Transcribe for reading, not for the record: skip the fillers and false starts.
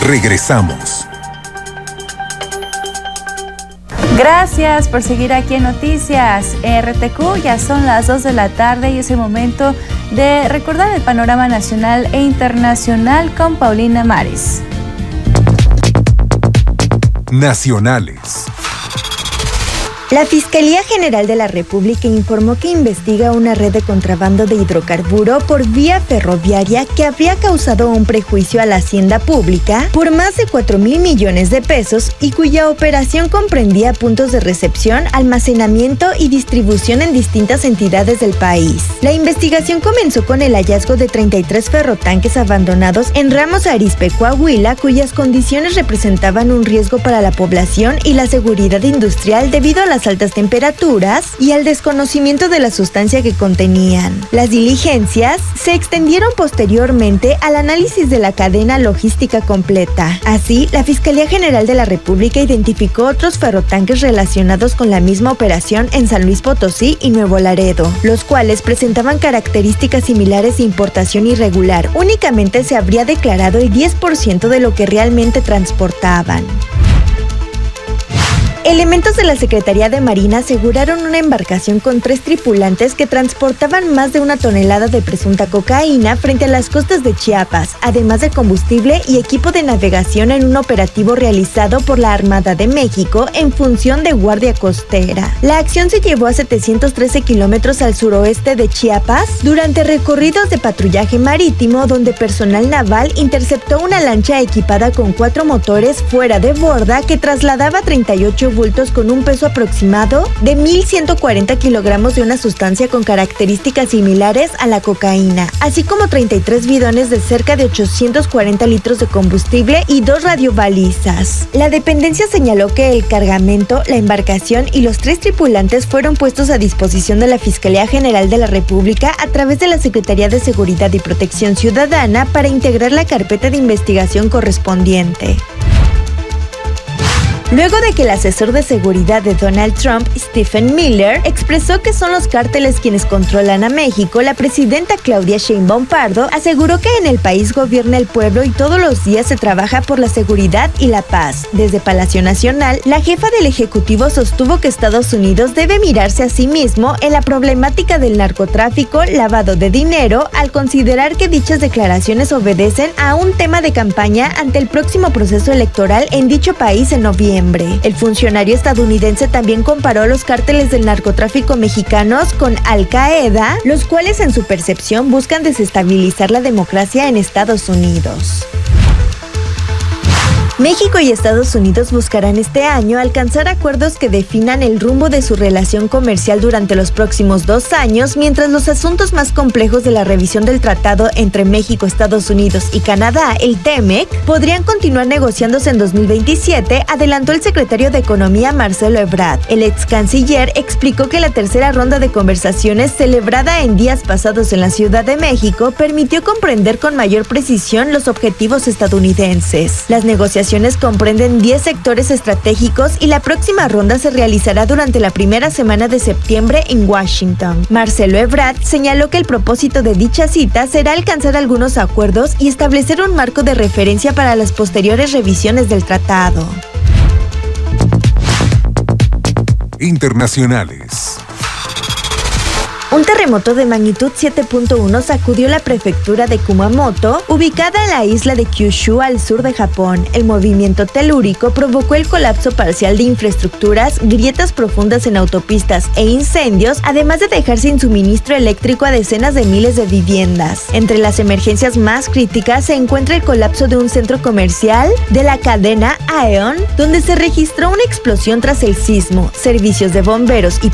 Regresamos. Gracias por seguir aquí en Noticias RTQ. Ya son las 2 de la tarde y es el momento de recordar el panorama nacional e internacional con Paulina Mares. Nacionales. La Fiscalía General de la República informó que investiga una red de contrabando de hidrocarburo por vía ferroviaria que habría causado un prejuicio a la hacienda pública por más de 4,000 millones de pesos y cuya operación comprendía puntos de recepción, almacenamiento y distribución en distintas entidades del país. La investigación comenzó con el hallazgo de 33 ferrotanques abandonados en Ramos Arizpe, Coahuila, cuyas condiciones representaban un riesgo para la población y la seguridad industrial debido a las altas temperaturas y al desconocimiento de la sustancia que contenían. Las diligencias se extendieron posteriormente al análisis de la cadena logística completa. Así, la Fiscalía General de la República identificó otros ferrotanques relacionados con la misma operación en San Luis Potosí y Nuevo Laredo, los cuales presentaban características similares de importación irregular. Únicamente se habría declarado el 10% de lo que realmente transportaban. Elementos de la Secretaría de Marina aseguraron una embarcación con 3 tripulantes que transportaban más de 1 tonelada de presunta cocaína frente a las costas de Chiapas, además de combustible y equipo de navegación en un operativo realizado por la Armada de México en función de guardia costera. La acción se llevó a 713 kilómetros al suroeste de Chiapas durante recorridos de patrullaje marítimo donde personal naval interceptó una lancha equipada con 4 motores fuera de borda que trasladaba 38 bultos con un peso aproximado de 1,140 kilogramos de una sustancia con características similares a la cocaína, así como 33 bidones de cerca de 840 litros de combustible y 2 radiobalizas. La dependencia señaló que el cargamento, la embarcación y los 3 tripulantes fueron puestos a disposición de la Fiscalía General de la República a través de la Secretaría de Seguridad y Protección Ciudadana para integrar la carpeta de investigación correspondiente. Luego de que el asesor de seguridad de Donald Trump, Stephen Miller, expresó que son los cárteles quienes controlan a México, la presidenta Claudia Sheinbaum Pardo aseguró que en el país gobierna el pueblo y todos los días se trabaja por la seguridad y la paz. Desde Palacio Nacional, la jefa del Ejecutivo sostuvo que Estados Unidos debe mirarse a sí mismo en la problemática del narcotráfico, lavado de dinero, al considerar que dichas declaraciones obedecen a un tema de campaña ante el próximo proceso electoral en dicho país en noviembre. El funcionario estadounidense también comparó los cárteles del narcotráfico mexicanos con Al-Qaeda, los cuales en su percepción buscan desestabilizar la democracia en Estados Unidos. México y Estados Unidos buscarán este año alcanzar acuerdos que definan el rumbo de su relación comercial durante los próximos 2 años, mientras los asuntos más complejos de la revisión del tratado entre México, Estados Unidos y Canadá, el TEMEC, podrían continuar negociándose en 2027, adelantó el secretario de Economía Marcelo Ebrard. El ex canciller explicó que la tercera ronda de conversaciones celebrada en días pasados en la Ciudad de México permitió comprender con mayor precisión los objetivos estadounidenses. Las negociaciones comprenden 10 sectores estratégicos y la próxima ronda se realizará durante la primera semana de septiembre en Washington. Marcelo Ebrard señaló que el propósito de dicha cita será alcanzar algunos acuerdos y establecer un marco de referencia para las posteriores revisiones del tratado. Internacionales. Un terremoto de magnitud 7.1 sacudió la prefectura de Kumamoto, ubicada en la isla de Kyushu al sur de Japón. El movimiento telúrico provocó el colapso parcial de infraestructuras, grietas profundas en autopistas e incendios, además de dejar sin suministro eléctrico a decenas de miles de viviendas. Entre las emergencias más críticas se encuentra el colapso de un centro comercial de la cadena Aeon, donde se registró una explosión tras el sismo. Servicios de bomberos y